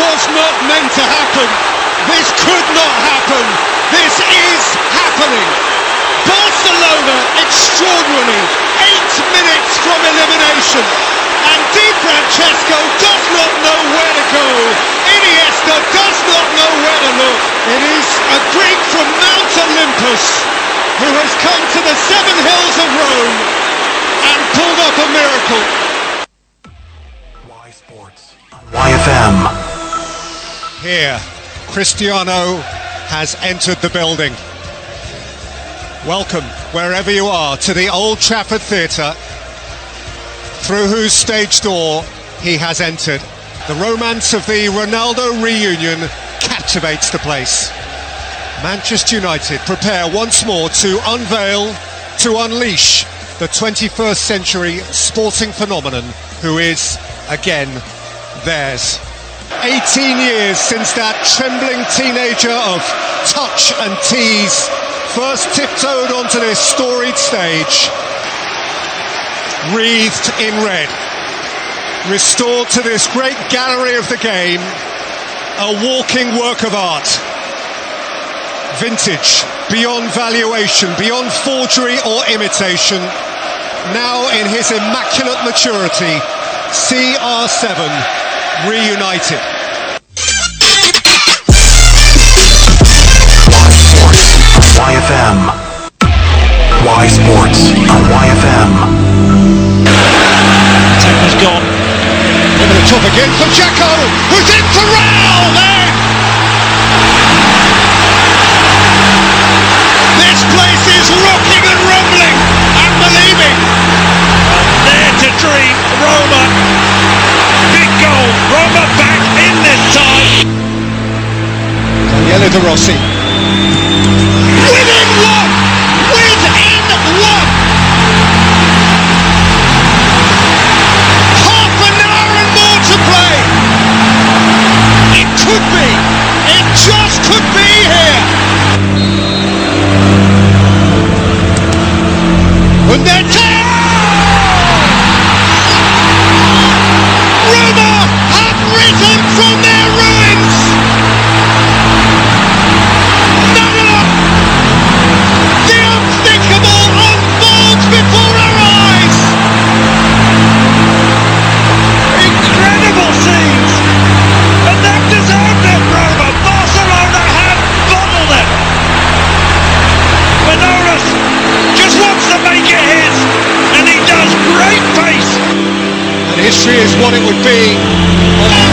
was not meant to happen. This could not happen. This is happening. Barcelona, extraordinarily, 8 minutes from elimination. And Di Francesco does not know where to go. Iniesta does not know where to look. It is a Greek from Mount Olympus who has come to the 7 hills of Rome and pulled up a miracle. Y Sports on YFM. Here, Cristiano has entered the building. Welcome, wherever you are, to the Old Trafford Theatre, through whose stage door he has entered. The romance of the Ronaldo reunion captivates the place. Manchester United prepare once more to unveil, to unleash the 21st century sporting phenomenon who is, again, theirs. 18 years since that trembling teenager of touch and tease first tiptoed onto this storied stage, wreathed in red, restored to this great gallery of the game, a walking work of art. Vintage, beyond valuation, beyond forgery or imitation. Now in his immaculate maturity, CR7 reunited. YFM. Y Sports on YFM. Tempo's gone. Over the top again for Dzeko, who's in for Real there. This place is rocking and rumbling and believing. There to dream, Roma. Big goal, Roma back in this time. Daniele De Rossi. Within one! Within one! Half an hour and more to play. It could be. It just could be here. And then Roma have risen from their ruins. The unthinkable unfolds before our eyes. Incredible scenes. And they've deserved it, Roma. Barcelona have bottled it. Manolas just wants to make it his, and he does. Great pace. And history is what it would be.